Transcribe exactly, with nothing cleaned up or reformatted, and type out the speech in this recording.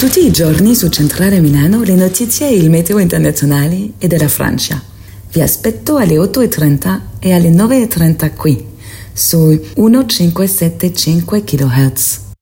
Tutti i giorni su Centrale Milano le notizie e il meteo internazionali e della Francia. Vi aspetto alle otto e trenta e alle nove e trenta qui, su millecinquecentosettantacinque chilohertz.